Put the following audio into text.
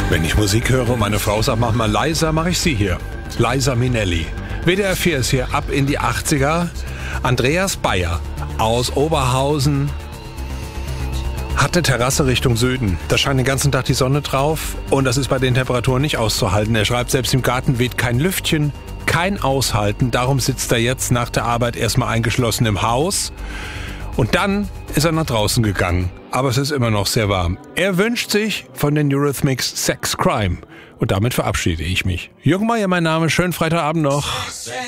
Wenn ich Musik höre und meine Frau sagt, mach mal leiser, mache ich sie hier. Liza Minnelli. WDR 4 ist hier ab in die 80er. Andreas Bayer aus Oberhausen hat eine Terrasse Richtung Süden. Da scheint den ganzen Tag die Sonne drauf und das ist bei den Temperaturen nicht auszuhalten. Er schreibt, selbst im Garten weht kein Lüftchen, kein Aushalten. Darum sitzt er jetzt nach der Arbeit erstmal eingeschlossen im Haus. Und dann ist er nach draußen gegangen. Aber es ist immer noch sehr warm. Er wünscht sich von den Eurythmics Sex Crime. Und damit verabschiede ich mich. Jürgen Meier, mein Name. Schönen Freitagabend noch.